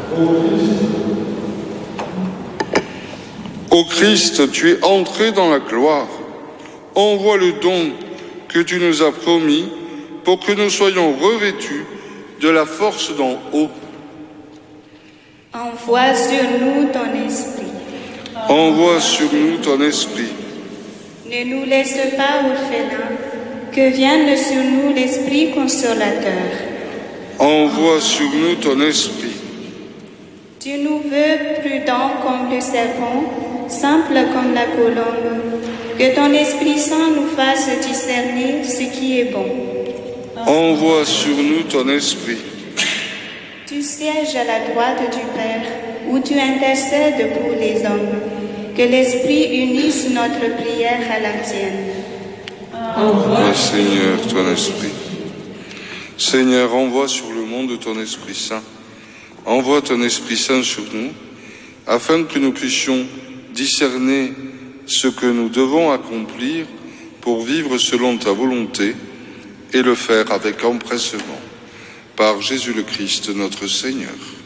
Ô Christ, tu es entré dans la gloire. Envoie le don que tu nous as promis pour que nous soyons revêtus de la force d'en haut. Envoie sur nous ton esprit. Envoie sur nous ton esprit. Ne nous laisse pas orphelins, que vienne sur nous l'Esprit consolateur. Envoie sur nous ton esprit. Tu nous veux prudents comme le serpent, simples comme la colombe. Que ton Esprit Saint nous fasse discerner ce qui est bon. Envoie sur nous ton esprit. Tu sièges à la droite du Père, où tu intercèdes pour les hommes. Que l'Esprit unisse notre prière à la tienne. Envoie, Seigneur, ton esprit. Seigneur, envoie sur le monde ton Esprit Saint. Envoie ton Esprit Saint sur nous, afin que nous puissions discerner ce que nous devons accomplir pour vivre selon ta volonté et le faire avec empressement. Par Jésus le Christ, notre Seigneur.